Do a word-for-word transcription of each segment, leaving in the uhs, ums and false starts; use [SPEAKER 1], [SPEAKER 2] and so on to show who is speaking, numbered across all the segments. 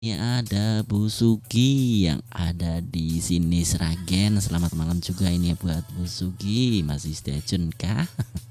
[SPEAKER 1] Ini ada Bu Sugi yang ada di sini Sragen. Selamat malam juga ini buat Bu Sugi. Masih stay tune kah?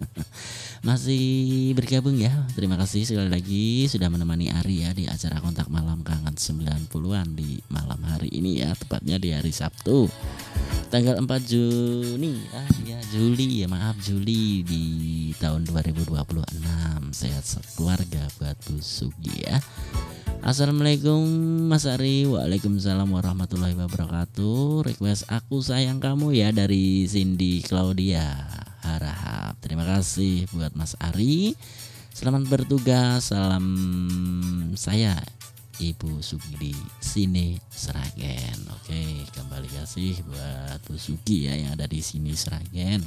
[SPEAKER 1] Masih bergabung ya. Terima kasih sekali lagi sudah menemani Ari ya di acara Kontak Malam Kangen sembilan puluhan di malam hari ini ya, tepatnya di hari Sabtu tanggal empat Juni. Ah ya, Juli ya, maaf Juli di tahun dua ribu dua puluh enam. Sehat sekeluarga buat Bu Sugi ya. Assalamualaikum Mas Ari. Waalaikumsalam warahmatullahi wabarakatuh. Request Aku Sayang Kamu ya dari Cindy Claudia Harahap. Terima kasih buat Mas Ari. Selamat bertugas. Salam saya Ibu Sugi di sini Sragen. Oke, kembali kasih buat Bu Sugi ya yang ada di sini Sragen.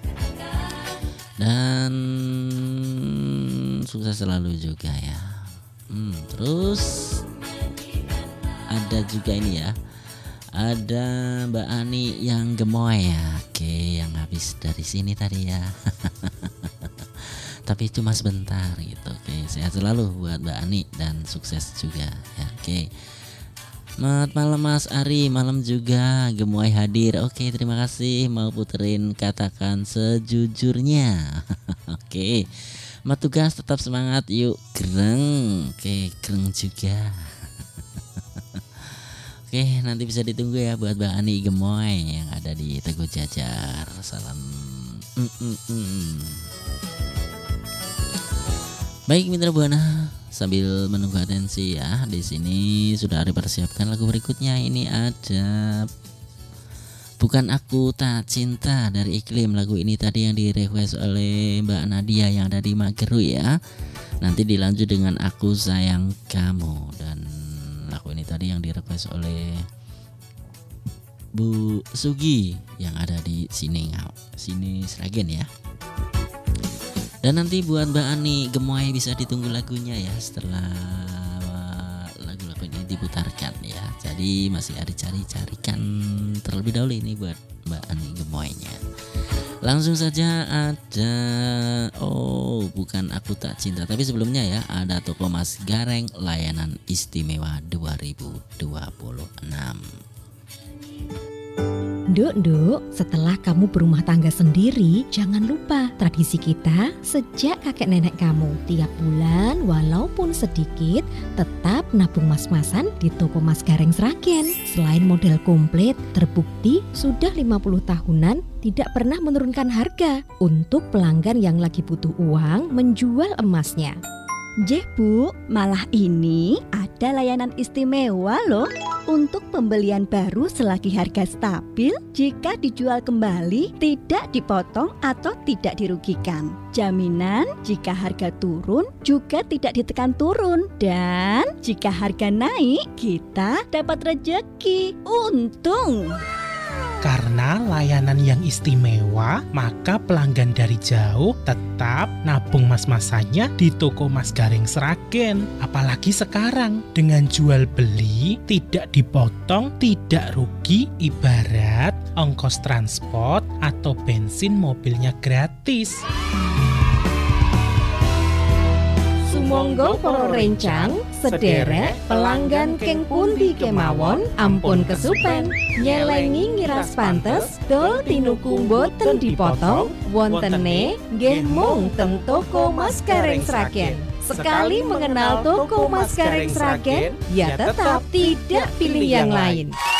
[SPEAKER 1] Dan sukses selalu juga ya. Hmm, terus ada juga ini ya, ada Mbak Ani yang gemoy ya. Oke, yang habis dari sini tadi ya. Tapi cuma sebentar gitu. Oke, sehat selalu buat Mbak Ani dan sukses juga ya. Oke, selamat malam Mas Ari, malam juga gemoy hadir. Oke, terima kasih, mau puterin Katakan Sejujurnya. Oke, mat tugas tetap semangat yuk, greng. Oke, greng juga. Oke, nanti bisa ditunggu ya buat Mbak Ani gemoy yang ada di Teguh Jajar. Salam. Mm -mm -mm. Baik mitra Buana, sambil menunggu atensi ya, di sini sudah dipersiapkan lagu berikutnya. Ini ada Bukan Aku Tak Cinta dari Iklim. Lagu ini tadi yang di request oleh Mbak Nadia yang ada di Mageru ya. Nanti dilanjut dengan Aku Sayang Kamu. Dan lagu ini tadi yang di request oleh Bu Sugi yang ada di sini sini Sragen ya. Dan nanti buat Mbak Ani gemoy bisa ditunggu lagunya ya setelah lagu-lagu ini diputarkan ya. Jadi masih ada cari-carikan terlebih dahulu ini buat Mbak Ani gemoynya. Langsung saja ada oh bukan Aku Tak Cinta, tapi sebelumnya ya ada Toko Mas Gareng layanan istimewa dua ribu dua puluh enam.
[SPEAKER 2] Nduk, nduk, setelah kamu berumah tangga sendiri, jangan lupa tradisi kita sejak kakek nenek kamu. Tiap bulan, walaupun sedikit, tetap nabung mas-masan di Toko Mas Gareng Sragen. Selain model komplit, terbukti sudah lima puluh tahunan tidak pernah menurunkan harga untuk pelanggan yang lagi butuh uang menjual emasnya.
[SPEAKER 3] Jeh Bu, malah ini ada layanan istimewa loh. Untuk pembelian baru selagi harga stabil, jika dijual kembali tidak dipotong atau tidak dirugikan. Jaminan jika harga turun juga tidak ditekan turun. Dan jika harga naik, kita dapat rejeki. Untung!
[SPEAKER 4] Karena layanan yang istimewa, maka pelanggan dari jauh tetap nabung mas-masannya di Toko Mas Gareng Sragen. Apalagi sekarang, dengan jual beli tidak dipotong, tidak rugi, ibarat ongkos transport atau bensin mobilnya gratis.
[SPEAKER 2] Sumangga para rencang, sederek pelanggan keng pundi kemawon, ampun kesupen. Nyelengi ngiras pantes, dol tinuku mboten dipotong, wontene nggih mung teng Toko Mas Gareng Sragen. Sekali mengenal Toko Mas Gareng Sragen, ya tetap tidak pilih yang lain.